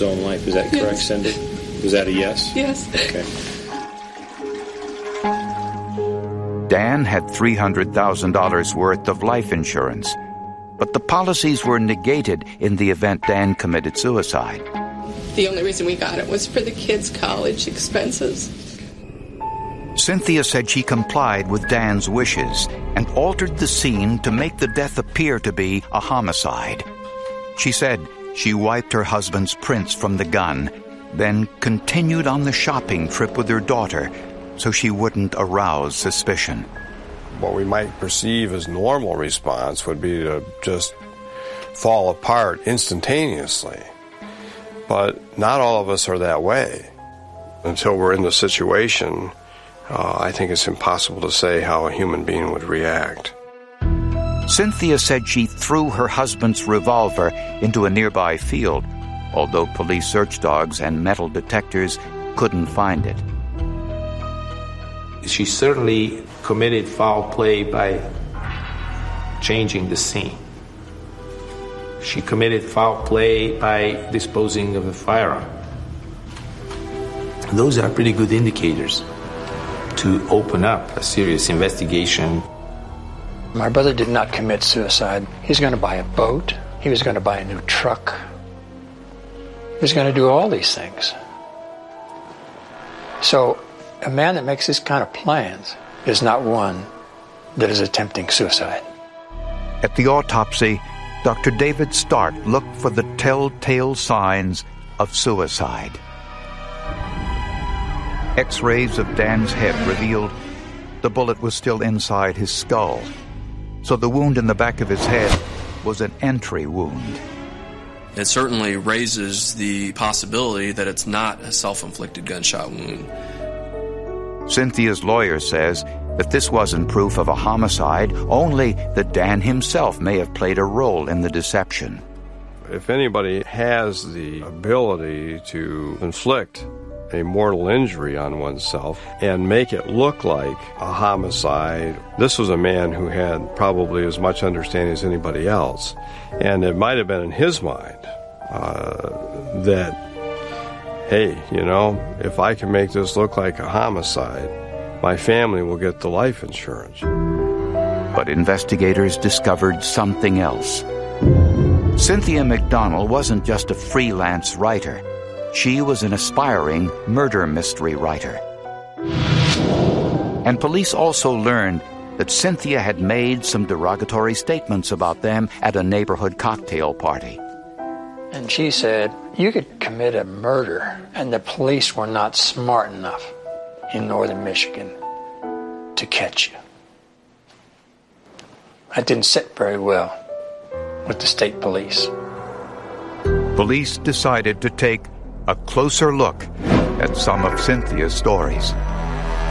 Own life. Is that correct, Yes. Cindy? Was that a yes? Yes. Okay. Dan had $300,000 worth of life insurance, but the policies were negated in the event Dan committed suicide. The only reason we got it was for the kids' college expenses. Cynthia said she complied with Dan's wishes and altered the scene to make the death appear to be a homicide. She said she wiped her husband's prints from the gun, then continued on the shopping trip with her daughter so she wouldn't arouse suspicion. What we might perceive as normal response would be to just fall apart instantaneously. But not all of us are that way. Until we're in the situation, I think it's impossible to say how a human being would react. Cynthia said she threw her husband's revolver into a nearby field, although police search dogs and metal detectors couldn't find it. She certainly committed foul play by changing the scene. She committed foul play by disposing of a firearm. Those are pretty good indicators to open up a serious investigation. My brother did not commit suicide. He was going to buy a boat. He was going to buy a new truck. He was going to do all these things. So a man that makes this kind of plans is not one that is attempting suicide. At the autopsy, Dr. David Stark looked for the telltale signs of suicide. X-rays of Dan's head revealed the bullet was still inside his skull, so the wound in the back of his head was an entry wound. It certainly raises the possibility that it's not a self-inflicted gunshot wound. Cynthia's lawyer says that this wasn't proof of a homicide, only that Dan himself may have played a role in the deception. If anybody has the ability to inflict a mortal injury on oneself and make it look like a homicide, this was a man who had probably as much understanding as anybody else. And it might have been in his mind that, hey, you know, if I can make this look like a homicide, my family will get the life insurance. But investigators discovered something else. Cynthia McDonald wasn't just a freelance writer. She was an aspiring murder mystery writer. And police also learned that Cynthia had made some derogatory statements about them at a neighborhood cocktail party. And she said, you could commit a murder, and the police were not smart enough in northern Michigan to catch you. That didn't sit very well with the state police. Police decided to take a closer look at some of Cynthia's stories.